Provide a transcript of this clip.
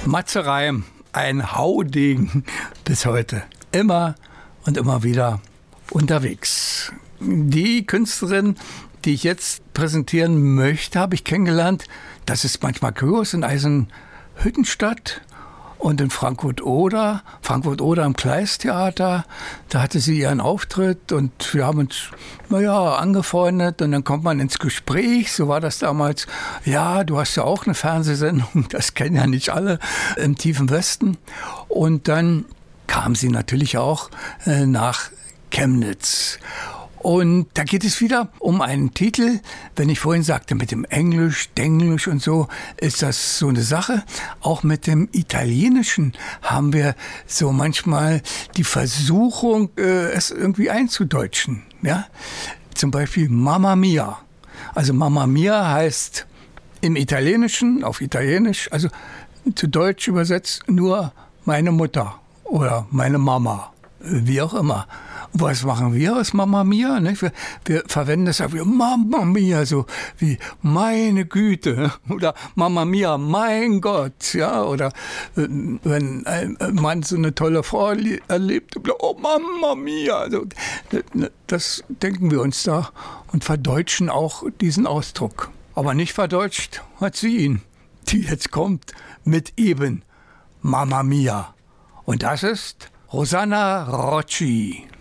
Matze Reim, ein Haudegen bis heute. Immer und immer wieder unterwegs. Die Künstlerin, die ich jetzt präsentieren möchte, habe ich kennengelernt. Das ist manchmal kurios in Eisenhüttenstadt und in Frankfurt-Oder. Frankfurt-Oder im Kleist-Theater. Da hatte sie ihren Auftritt und wir haben uns, angefreundet und dann kommt man ins Gespräch. So war das damals. Ja, du hast ja auch eine Fernsehsendung, das kennen ja nicht alle, im tiefen Westen. Und dann kam sie natürlich auch nach Chemnitz. Und da geht es wieder um einen Titel. Wenn ich vorhin sagte, mit dem Englisch, Denglisch und so, ist das so eine Sache. Auch mit dem Italienischen haben wir so manchmal die Versuchung, es irgendwie einzudeutschen. Ja? Zum Beispiel Mamma Mia. Also Mamma Mia heißt im Italienischen, auf Italienisch, also zu Deutsch übersetzt nur meine Mutter oder meine Mama, wie auch immer. Was machen wir aus Mamma Mia? Ne? Wir verwenden das auch wie Mamma Mia, so wie meine Güte oder Mamma Mia, mein Gott, ja, oder wenn ein Mann so eine tolle Frau erlebt, oh Mamma Mia, also, das denken wir uns da und verdeutschen auch diesen Ausdruck. Aber nicht verdeutscht hat sie ihn, die jetzt kommt mit eben Mamma Mia. Und das ist Rosanna Rocci.